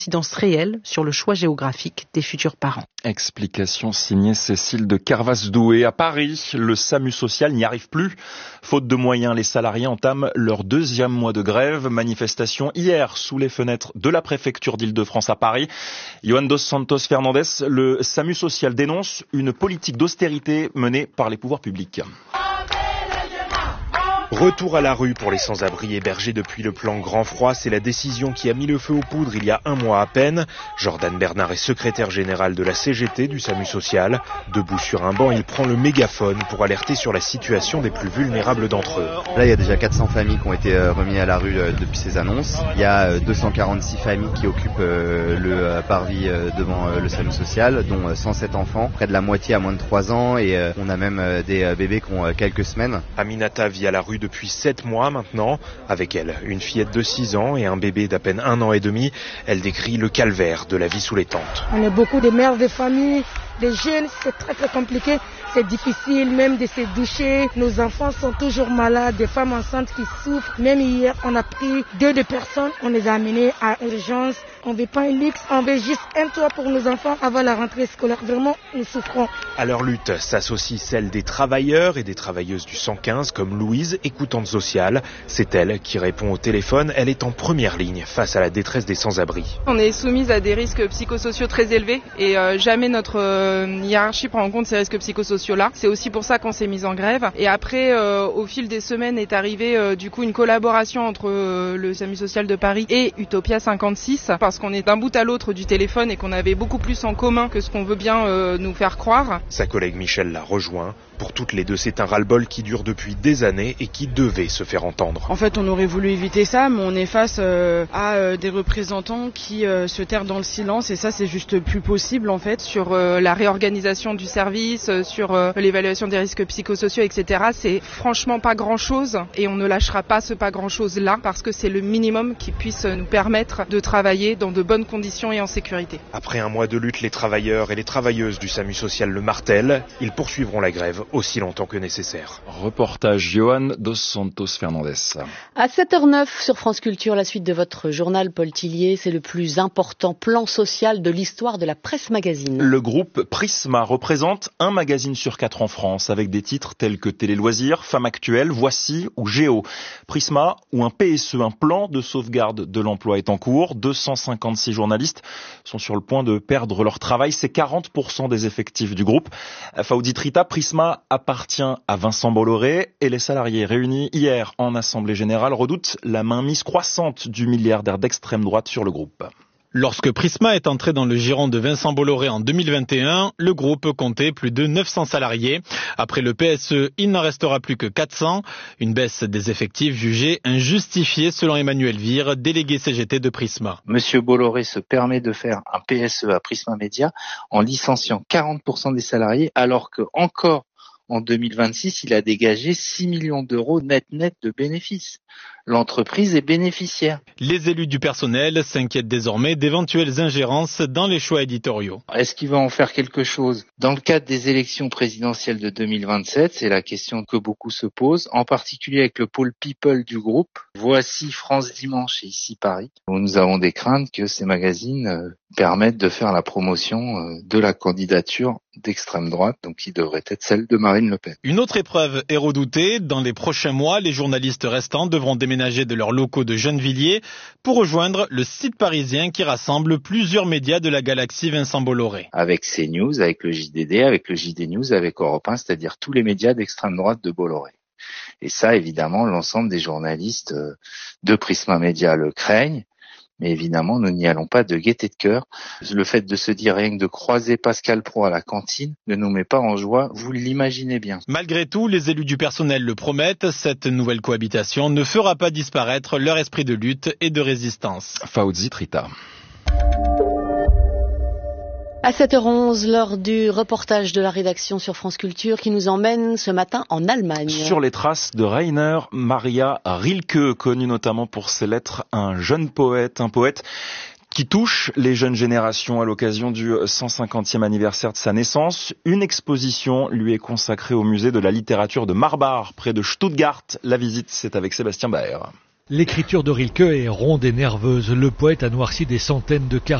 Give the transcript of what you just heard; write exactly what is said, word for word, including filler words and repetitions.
incidence réelle sur le choix géographique des futurs parents. Explication signée Cécile de Carvas-Doué. À Paris, le SAMU social n'y arrive plus. Faute de moyens, les salariés entament leur deuxième mois de grève. Manifestation hier sous les fenêtres de la préfecture d'Île-de-France à Paris. Yohan dos Santos Fernandez, le SAMU social dénonce une politique d'austérité menée par les pouvoirs publics. Retour à la rue pour les sans-abri hébergés depuis le plan Grand Froid. C'est la décision qui a mis le feu aux poudres il y a un mois à peine. Jordan Bernard est secrétaire général de la C G T du SAMU social. Debout sur un banc, il prend le mégaphone pour alerter sur la situation des plus vulnérables d'entre eux. Là, il y a déjà quatre cents familles qui ont été remises à la rue depuis ces annonces. Il y a deux cent quarante-six familles qui occupent le parvis devant le SAMU social, dont cent sept enfants, près de la moitié à moins de trois ans, et on a même des bébés qui ont quelques semaines. Aminata vit à la rue depuis sept mois maintenant. Avec elle, une fillette de six ans et un bébé d'à peine un an et demi. Elle décrit le calvaire de la vie sous les tentes. On est beaucoup de mères de famille, des jeunes, c'est très très compliqué. C'est difficile même de se doucher. Nos enfants sont toujours malades, des femmes enceintes qui souffrent. Même hier, on a pris deux de personnes, on les a amenées à urgence. On ne veut pas un luxe, on veut juste un toit pour nos enfants avant la rentrée scolaire. Vraiment, nous souffrons. À leur lutte s'associe celle des travailleurs et des travailleuses du cent quinze comme Louise, écoutante sociale. C'est elle qui répond au téléphone. Elle est en première ligne face à la détresse des sans-abri. On est soumise à des risques psychosociaux très élevés et euh, jamais notre euh, hiérarchie prend en compte ces risques psychosociaux là. C'est aussi pour ça qu'on s'est mis en grève. Et après, euh, au fil des semaines, est arrivée euh, du coup une collaboration entre euh, le SAMU social de Paris et Utopia cinquante-six, parce qu'on est d'un bout à l'autre du téléphone et qu'on avait beaucoup plus en commun que ce qu'on veut bien euh, nous faire croire. Sa collègue Michel l'a rejoint. Pour toutes les deux, c'est un ras-le-bol qui dure depuis des années et qui devait se faire entendre. En fait, on aurait voulu éviter ça, mais on est face euh, à euh, des représentants qui euh, se terrent dans le silence, et ça, c'est juste plus possible en fait. Sur euh, la réorganisation du service, euh, sur euh, l'évaluation des risques psychosociaux, et cetera. C'est franchement pas grand-chose, et on ne lâchera pas ce pas grand-chose là, parce que c'est le minimum qui puisse nous permettre de travailler dans de bonnes conditions et en sécurité. Après un mois de lutte, les travailleurs et les travailleuses du SAMU social le martèlent. Ils poursuivront la grève aussi longtemps que nécessaire. Reportage Yohan dos Santos Fernandez. À sept heures neuf sur France Culture, la suite de votre journal, Paul Tillier, c'est le plus important plan social de l'histoire de la presse magazine. Le groupe Prisma représente un magazine sur quatre en France, avec des titres tels que Télé Loisirs, Femmes Actuelles, Voici ou Géo. Prisma, ou un P S E, un plan de sauvegarde de l'emploi est en cours. deux cent cinquante-six journalistes sont sur le point de perdre leur travail. C'est quarante pour cent des effectifs du groupe. Fawzi Trita, Prisma appartient à Vincent Bolloré et les salariés réunis hier en Assemblée Générale redoutent la mainmise croissante du milliardaire d'extrême droite sur le groupe. Lorsque Prisma est entré dans le giron de Vincent Bolloré en deux mille vingt et un, le groupe comptait plus de neuf cents salariés. Après le P S E, il n'en restera plus que quatre cents. Une baisse des effectifs jugée injustifiée selon Emmanuel Vire, délégué C G T de Prisma. Monsieur Bolloré se permet de faire un P S E à Prisma Média en licenciant quarante pour cent des salariés, alors que encore en deux mille vingt-six, il a dégagé six millions d'euros net net de bénéfices. L'entreprise est bénéficiaire. Les élus du personnel s'inquiètent désormais d'éventuelles ingérences dans les choix éditoriaux. Est-ce qu'il va en faire quelque chose? Dans le cadre des élections présidentielles de deux mille vingt-sept, c'est la question que beaucoup se posent, en particulier avec le pôle People du groupe. Voici France Dimanche et Ici Paris, où nous avons des craintes que ces magazines euh, permettent de faire la promotion euh, de la candidature d'extrême droite, donc qui devrait être celle de Marine Le Pen. Une autre épreuve est redoutée. Dans les prochains mois, les journalistes restants devront déménager de leurs locaux de Gennevilliers pour rejoindre le site parisien qui rassemble plusieurs médias de la galaxie Vincent Bolloré. Avec CNews, avec le J D D, avec le J D News, avec Europe un, c'est-à-dire tous les médias d'extrême droite de Bolloré. Et ça, évidemment, l'ensemble des journalistes de Prisma Média le craignent. Mais évidemment, nous n'y allons pas de gaieté de cœur. Le fait de se dire rien que de croiser Pascal Praud à la cantine ne nous met pas en joie, vous l'imaginez bien. Malgré tout, les élus du personnel le promettent, cette nouvelle cohabitation ne fera pas disparaître leur esprit de lutte et de résistance. Fawzi Trita. À sept heures onze, lors du reportage de la rédaction sur France Culture qui nous emmène ce matin en Allemagne. Sur les traces de Rainer Maria Rilke, connu notamment pour ses lettres, un jeune poète, un poète qui touche les jeunes générations à l'occasion du cent cinquantième anniversaire de sa naissance. Une exposition lui est consacrée au musée de la littérature de Marbach, près de Stuttgart. La visite, c'est avec Sébastien Baer. L'écriture de Rilke est ronde et nerveuse. Le poète a noirci des centaines de cartes.